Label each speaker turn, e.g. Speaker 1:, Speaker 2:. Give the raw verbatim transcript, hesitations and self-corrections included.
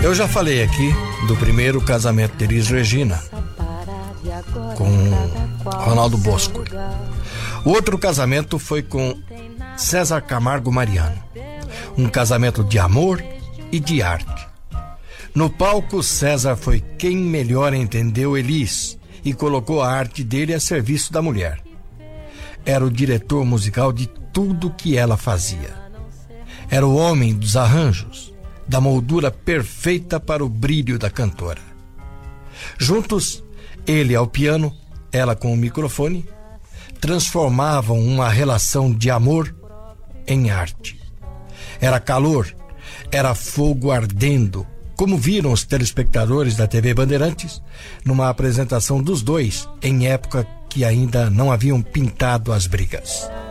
Speaker 1: Eu já falei aqui do primeiro casamento de Elis Regina com Ronaldo Bosco. O outro casamento foi com César Camargo Mariano. Um casamento de amor e de arte. No palco, César foi quem melhor entendeu Elis e colocou a arte dele a serviço da mulher. Era o diretor musical de tudo que ela fazia. Era o homem dos arranjos, da moldura perfeita para o brilho da cantora. Juntos, ele ao piano, ela com o microfone, transformavam uma relação de amor em arte. Era calor, era fogo ardendo, como viram os telespectadores da T V Bandeirantes numa apresentação dos dois em época que ainda não haviam pintado as brigas.